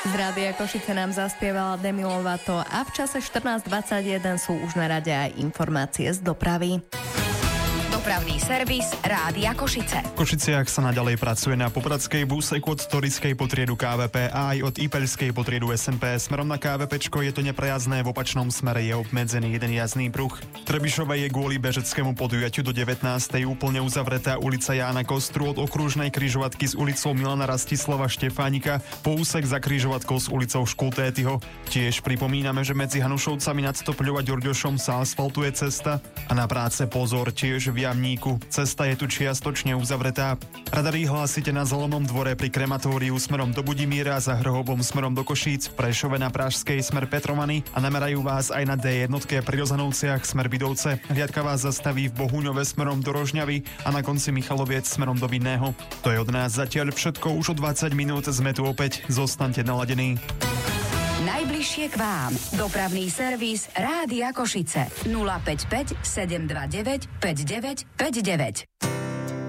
Z Rádia Košice nám zaspievala Demi Lovato a v čase 14:21 sú už na rade aj informácie z dopravy. Dopravný servis Rádia Košice. V Košiciach sa naďalej pracuje na Popradskej úseku od Torickej po triedu KVP a aj od Ipeľskej po triedu SNP. Smerom na KVPčko je to neprejazdné, v opačnom smere je obmedzený jeden jazdný pruh. Trebišove je kvôli bežeckému podujatiu do 19. úplne uzavretá ulica Jána Kostru od okružnej križovatky s ulicou Milana Rastislava Štefánika po úsek za križovatkou s ulicou Škultétyho. Tiež pripomíname, že medzi Hanušovcami nad Stopľou a Ďorďošom sa asfaltuje cesta a na práce pozor tiež v Jamníku. Cesta je tu čiastočne uzavretá. Radary hlásite na Zelenom dvore pri krematóriu smerom do Budimíra, za Hrhobom smerom do Košíc, v Prešove na Pražskej smer Petrovany a namerajú vás aj na D1 pri Rozanovciach smer Bidovce. Hliadka vás zastaví v Bohuňove smerom do Rožňavy a na konci Michaloviec smerom do Vinného. To je od nás zatiaľ všetko, už o 20 minút sme tu opäť. Zostaňte naladení. Najbližšie k vám. Dopravný servis Rádia Košice. 055 729 5959.